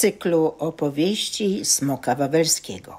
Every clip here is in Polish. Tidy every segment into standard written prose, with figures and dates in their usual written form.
cyklu opowieści Smoka Wawelskiego.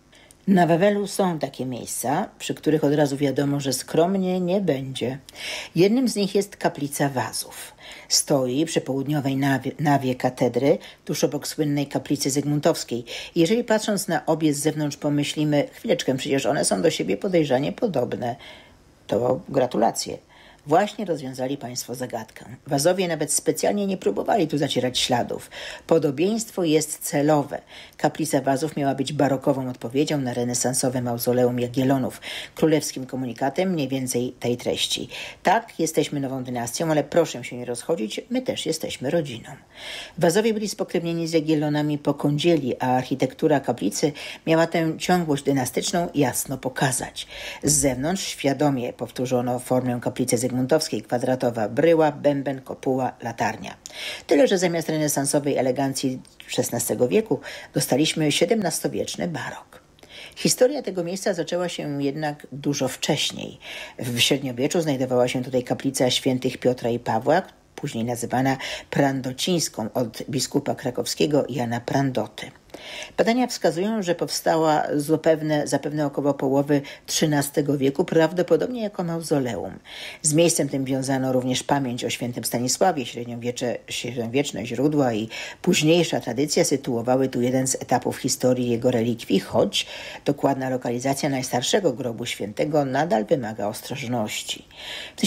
Na Wawelu są takie miejsca, przy których od razu wiadomo, że skromnie nie będzie. Jednym z nich jest kaplica Wazów. Stoi przy południowej nawie katedry, tuż obok słynnej kaplicy zygmuntowskiej. Jeżeli patrząc na obie z zewnątrz pomyślimy, chwileczkę, przecież one są do siebie podejrzanie podobne, to gratulacje. Właśnie rozwiązali Państwo zagadkę. Wazowie nawet specjalnie nie próbowali tu zacierać śladów. Podobieństwo jest celowe. Kaplica Wazów miała być barokową odpowiedzią na renesansowe mauzoleum Jagiellonów, królewskim komunikatem mniej więcej tej treści. Tak, jesteśmy nową dynastią, ale proszę się nie rozchodzić, my też jesteśmy rodziną. Wazowie byli spokrewnieni z Jagiellonami po kądzieli, a architektura kaplicy miała tę ciągłość dynastyczną jasno pokazać. Z zewnątrz świadomie powtórzono formę kaplicy zygmuntowskiej, kwadratowa bryła, bęben, kopuła, latarnia. Tyle, że zamiast renesansowej elegancji XVI wieku dostaliśmy XVII-wieczny barok. Historia tego miejsca zaczęła się jednak dużo wcześniej. W średniowieczu znajdowała się tutaj kaplica świętych Piotra i Pawła, później nazywana Prandocińską od biskupa krakowskiego Jana Prandoty. Badania wskazują, że powstała zapewne około połowy XIII wieku, prawdopodobnie jako mauzoleum. Z miejscem tym wiązano również pamięć o świętym Stanisławie. Średniowieczne źródła i późniejsza tradycja sytuowały tu jeden z etapów historii jego relikwii, choć dokładna lokalizacja najstarszego grobu świętego nadal wymaga ostrożności. W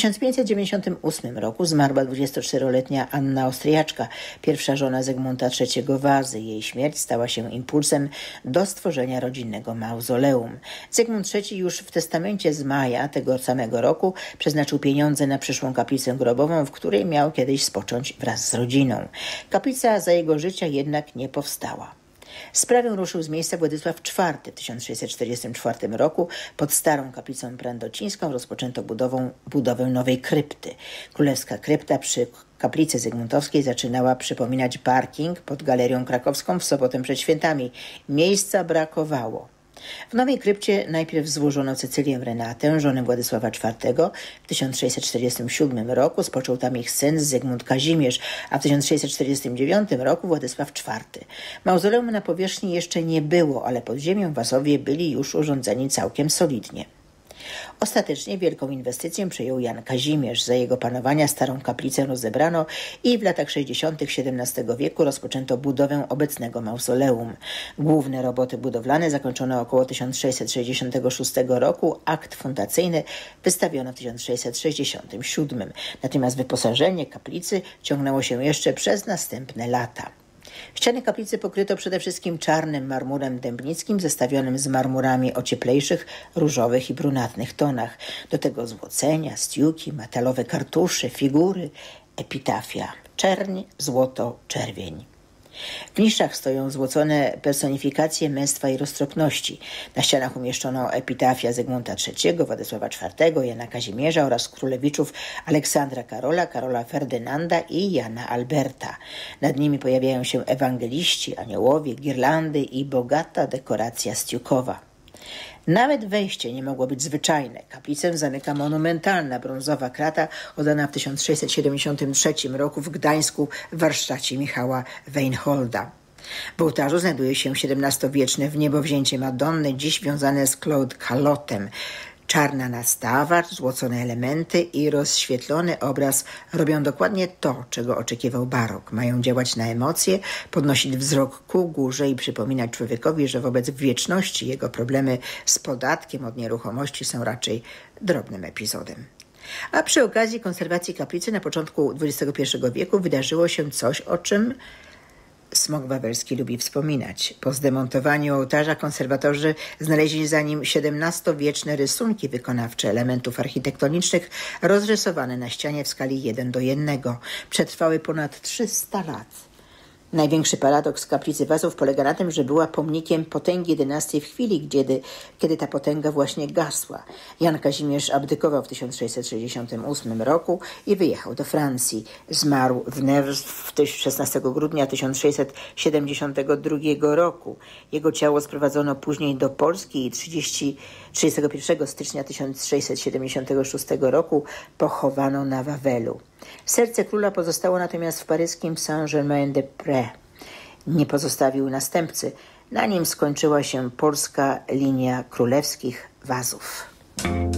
1598 roku zmarła 24-letnia Anna Austriaczka, pierwsza żona Zygmunta III Wazy. Jej śmierć stała się impulsem do stworzenia rodzinnego mauzoleum. Zygmunt III już w testamencie z maja tego samego roku przeznaczył pieniądze na przyszłą kaplicę grobową, w której miał kiedyś spocząć wraz z rodziną. Kaplica za jego życia jednak nie powstała. Sprawę ruszył z miejsca Władysław IV. W 1644 roku pod starą kaplicą prandocińską rozpoczęto budowę nowej krypty. Królewska krypta przy kaplicy zygmuntowskiej zaczynała przypominać parking pod Galerią Krakowską w sobotę przed świętami. Miejsca brakowało. W nowej krypcie najpierw złożono Cecylię Renatę, żonę Władysława IV. W 1647 roku spoczął tam ich syn Zygmunt Kazimierz, a w 1649 roku Władysław IV. Mauzoleum na powierzchni jeszcze nie było, ale pod ziemią Wazowie byli już urządzeni całkiem solidnie. Ostatecznie wielką inwestycję przejął Jan Kazimierz. Za jego panowania starą kaplicę rozebrano i w latach 60. XVII wieku rozpoczęto budowę obecnego mauzoleum. Główne roboty budowlane zakończono około 1666 roku. Akt fundacyjny wystawiono w 1667. Natomiast wyposażenie kaplicy ciągnęło się jeszcze przez następne lata. Ściany kaplicy pokryto przede wszystkim czarnym marmurem dębnickim zestawionym z marmurami o cieplejszych, różowych i brunatnych tonach. Do tego złocenia, stiuki, metalowe kartusze, figury, epitafia. Czerń, złoto, czerwień. W niszach stoją złocone personifikacje męstwa i roztropności. Na ścianach umieszczono epitafia Zygmunta III, Władysława IV, Jana Kazimierza oraz królewiczów Aleksandra Karola, Karola Ferdynanda i Jana Alberta. Nad nimi pojawiają się ewangeliści, aniołowie, girlandy i bogata dekoracja stiukowa. Nawet wejście nie mogło być zwyczajne. Kaplicę zamyka monumentalna brązowa krata oddana w 1673 roku w Gdańsku w warsztacie Michała Weinholda. W ołtarzu znajduje się XVII-wieczne wniebowzięcie Madonny, dziś wiązane z Claude Calotem. Czarna nastawa, złocone elementy i rozświetlony obraz robią dokładnie to, czego oczekiwał barok. Mają działać na emocje, podnosić wzrok ku górze i przypominać człowiekowi, że wobec wieczności jego problemy z podatkiem od nieruchomości są raczej drobnym epizodem. A przy okazji konserwacji kaplicy na początku XXI wieku wydarzyło się coś, o czym Smok Wawelski lubi wspominać. Po zdemontowaniu ołtarza konserwatorzy znaleźli za nim XVII-wieczne rysunki wykonawcze elementów architektonicznych rozrysowane na ścianie w skali 1:1. Przetrwały ponad 300 lat. Największy paradoks kaplicy Wazów polega na tym, że była pomnikiem potęgi dynastii w chwili, kiedy ta potęga właśnie gasła. Jan Kazimierz abdykował w 1668 roku i wyjechał do Francji. Zmarł w Nevers 16 grudnia 1672 roku. Jego ciało sprowadzono później do Polski i 31 stycznia 1676 roku pochowano na Wawelu. Serce króla pozostało natomiast w paryskim Saint-Germain-des-Prés. Nie pozostawił następcy. Na nim skończyła się polska linia królewskich wazów.